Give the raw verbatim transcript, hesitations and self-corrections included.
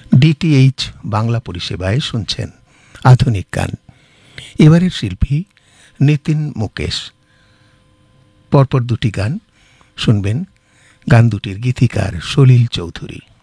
DTH Bangla পরিষেবায় শুনছেন আধুনিক গান। এবারের শিল্পী নিতিন মুকেশ। পরপর দুটি গান শুনবেন, গান দুটির গীতিকার সলিল চৌধুরী।